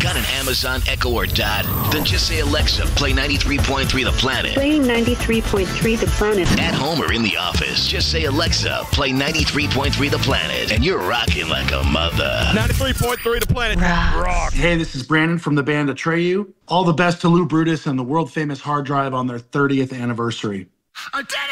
Got an Amazon Echo or Dot? Then just say, Alexa, play 93.3 The Planet. Playing 93.3 The Planet. At home or in the office, just say, Alexa, play 93.3 The Planet. And you're rocking like a mother. 93.3 The Planet. Rock. Hey, this is Brandon from the band Atreyu. All the best to Lou Brutus and the world-famous Hard Drive on their 30th anniversary.